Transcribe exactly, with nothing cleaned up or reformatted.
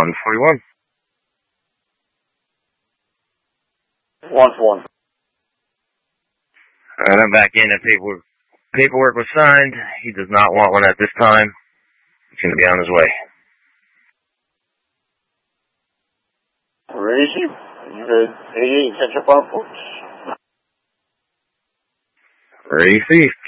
one forty-one. one for one. Alright, I'm back in. The paperwork, paperwork was signed. He does not want one at this time. He's going to be on his way. Racy, you heard eighty-eight, catch up on folks. Racy.